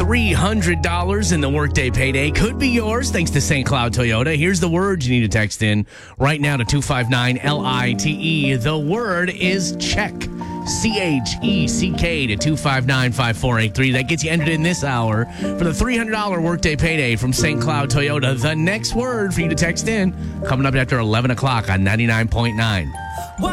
$300 in the Workday Payday could be yours thanks to St. Cloud Toyota. Here's the word you need to text in right now to 259-LITE. The word is check. CHECK to 259-5483. That gets you entered in this hour for the $300 Workday Payday from St. Cloud Toyota. The next word for you to text in coming up after 11 o'clock on 99.9.